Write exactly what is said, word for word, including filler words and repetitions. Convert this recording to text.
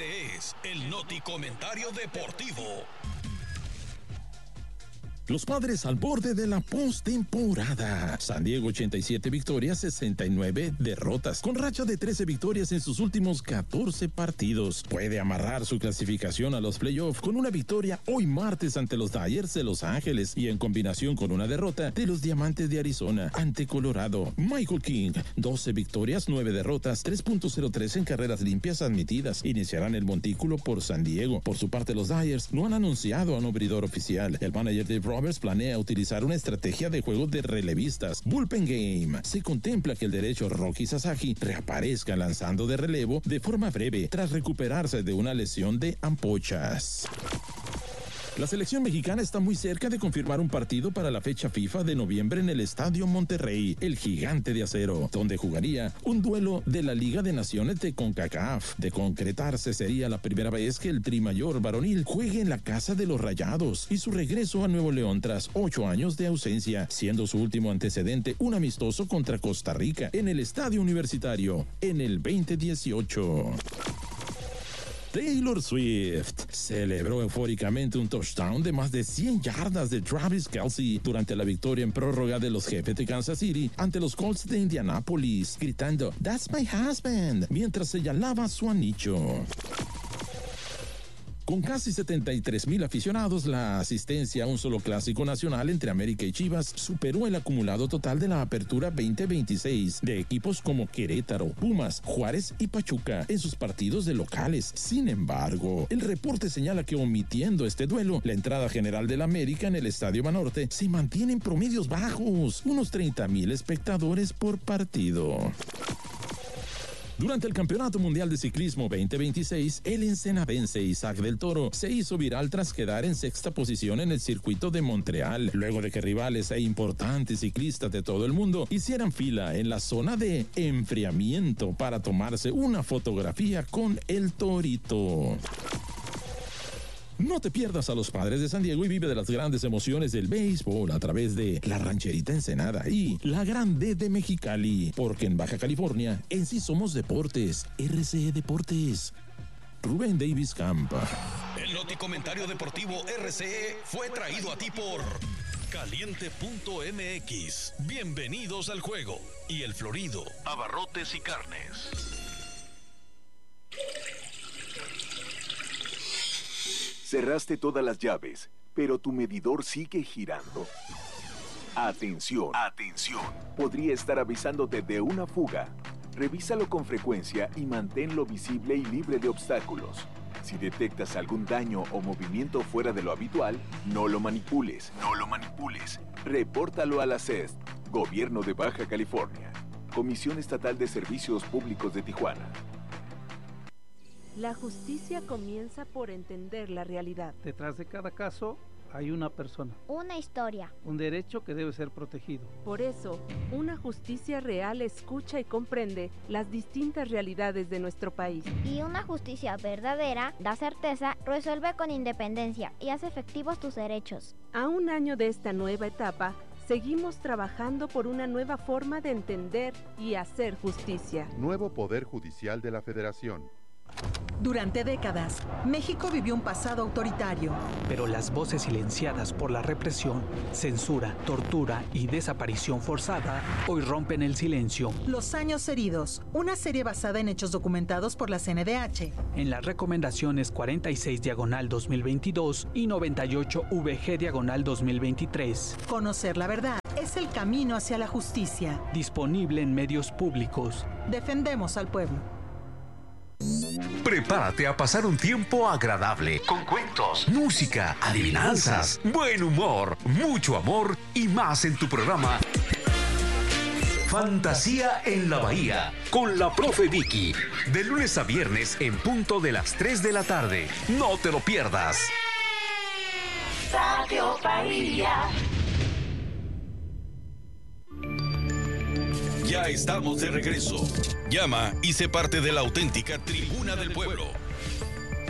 Este es el Noti Comentario Deportivo. Los Padres al borde de la postemporada. San Diego ochenta y siete victorias, sesenta y nueve derrotas, con racha de trece victorias en sus últimos catorce partidos. Puede amarrar su clasificación a los playoffs con una victoria hoy martes ante los Dyers de Los Ángeles y en combinación con una derrota de los Diamantes de Arizona ante Colorado. Michael King, doce victorias, nueve derrotas, tres punto cero tres en carreras limpias admitidas. Iniciarán el montículo por San Diego. Por su parte, los Dyers no han anunciado a un abridor oficial. El manager de Roberts planea utilizar una estrategia de juego de relevistas, bullpen game. Se contempla que el derecho Roki Sasaki reaparezca lanzando de relevo de forma breve tras recuperarse de una lesión de ampochas. La selección mexicana está muy cerca de confirmar un partido para la fecha FIFA de noviembre en el Estadio Monterrey, el Gigante de Acero, donde jugaría un duelo de la Liga de Naciones de CONCACAF. De concretarse, sería la primera vez que el trimayor varonil juegue en la casa de los Rayados y su regreso a Nuevo León tras ocho años de ausencia, siendo su último antecedente un amistoso contra Costa Rica en el Estadio Universitario en el veinte dieciocho. Taylor Swift celebró eufóricamente un touchdown de más de cien yardas de Travis Kelce durante la victoria en prórroga de los Jefes de Kansas City ante los Colts de Indianápolis, gritando "That's my husband" mientras señalaba su anillo. Con casi setenta y tres mil aficionados, la asistencia a un solo clásico nacional entre América y Chivas superó el acumulado total de la apertura veinte veintiséis de equipos como Querétaro, Pumas, Juárez y Pachuca en sus partidos de locales. Sin embargo, el reporte señala que omitiendo este duelo, la entrada general del América en el Estadio Banorte se mantiene en promedios bajos, unos treinta mil espectadores por partido. Durante el Campeonato Mundial de Ciclismo veinte veintiséis, el ensenadense Isaac del Toro se hizo viral tras quedar en sexta posición en el circuito de Montreal, luego de que rivales e importantes ciclistas de todo el mundo hicieran fila en la zona de enfriamiento para tomarse una fotografía con el Torito. No te pierdas a los Padres de San Diego y vive de las grandes emociones del béisbol a través de la Rancherita Ensenada y la Grande de Mexicali, porque en Baja California en sí somos deportes. R C E Deportes. Rubén Davis Campa. El Noti Comentario Deportivo R C E fue traído a ti por Caliente punto M X. Bienvenidos al juego. Y El Florido, abarrotes y carnes. Cerraste todas las llaves, pero tu medidor sigue girando. Atención, atención. Podría estar avisándote de una fuga. Revísalo con frecuencia y manténlo visible y libre de obstáculos. Si detectas algún daño o movimiento fuera de lo habitual, no lo manipules, no lo manipules. Repórtalo a la C E S, Gobierno de Baja California, Comisión Estatal de Servicios Públicos de Tijuana. La justicia comienza por entender la realidad. Detrás de cada caso hay una persona. Una historia. Un derecho que debe ser protegido. Por eso, una justicia real escucha y comprende las distintas realidades de nuestro país. Y una justicia verdadera da certeza, resuelve con independencia y hace efectivos tus derechos. A un año de esta nueva etapa, seguimos trabajando por una nueva forma de entender y hacer justicia. Nuevo Poder Judicial de la Federación. Durante décadas, México vivió un pasado autoritario. Pero las voces silenciadas por la represión, censura, tortura y desaparición forzada hoy rompen el silencio. Los años heridos, una serie basada en hechos documentados por la C N D H. En las recomendaciones cuarenta y seis diagonal dos mil veintidós y noventa y ocho V G diagonal dos mil veintitrés. Conocer la verdad es el camino hacia la justicia. Disponible en medios públicos. Defendemos al pueblo. Prepárate a pasar un tiempo agradable con cuentos, música, adivinanzas, buen humor, mucho amor y más en tu programa Fantasía en la Bahía con la profe Vicky, de lunes a viernes en punto de las tres de la tarde. No te lo pierdas. Radio Bahía. Ya estamos de regreso. Llama y sé parte de la auténtica Tribuna del Pueblo.